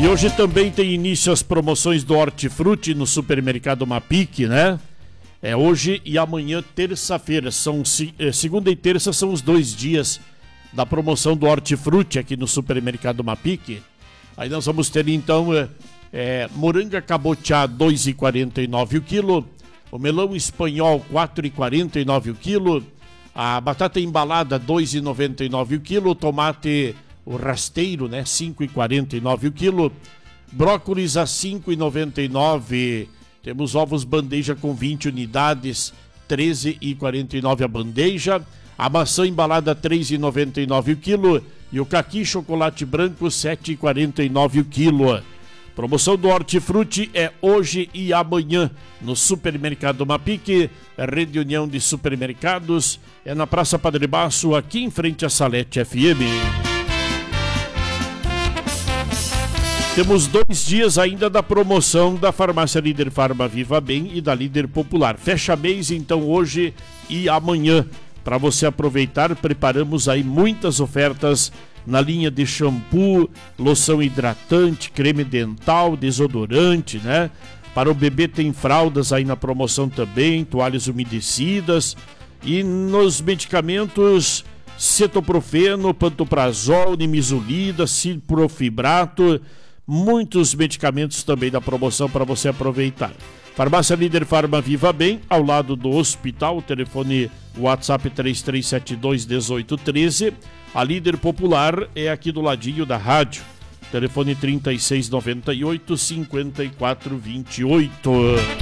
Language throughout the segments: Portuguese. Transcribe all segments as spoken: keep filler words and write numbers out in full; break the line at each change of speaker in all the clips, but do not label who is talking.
E hoje também tem início as promoções do Hortifruti no Supermercado Mapic, né? É hoje e amanhã, terça-feira. São segunda e terça são os dois dias da promoção do Hortifruti aqui no Supermercado Mapic. Aí nós vamos ter então é, é, moranga cabotiá dois reais e quarenta e nove o quilo, o melão espanhol quatro reais e quarenta e nove o quilo, a batata embalada dois reais e noventa e nove o quilo, o tomate o rasteiro, né, cinco reais e quarenta e nove o quilo, brócolis a cinco reais e noventa e nove, temos ovos bandeja com vinte unidades, treze reais e quarenta e nove a bandeja, a maçã embalada três reais e noventa e nove o quilo e o caqui chocolate branco sete reais e quarenta e nove o quilo. Promoção do Hortifruti é hoje e amanhã no Supermercado Mapic, Rede União de Supermercados, é na Praça Padre Baço, aqui em frente à Salete F M. Temos dois dias ainda da promoção da Farmácia Líder Farma Viva Bem e da Líder Popular. Fecha mês então hoje e amanhã. Para você aproveitar, preparamos aí muitas ofertas na linha de shampoo, loção hidratante, creme dental, desodorante, né? Para o bebê tem fraldas aí na promoção também, toalhas umedecidas. E nos medicamentos, cetoprofeno, pantoprazol, nimesulida, ciprofibrato, muitos medicamentos também da promoção para você aproveitar. Farmácia Líder Farma Viva Bem, ao lado do hospital, o telefone WhatsApp três três sete dois um oito um três. A Líder Popular é aqui do ladinho da rádio, telefone trinta e seis noventa e oito, cinquenta e quatro vinte e oito.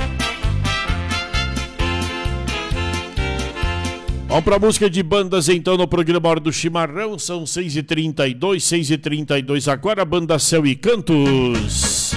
Vamos para a música de bandas então no programa Hora do Chimarrão, são seis e trinta e dois, seis e trinta e dois agora, Banda Céu e Cantos.